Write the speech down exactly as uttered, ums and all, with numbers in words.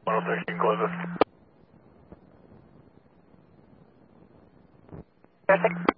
one oh six, you can close this. Perfect.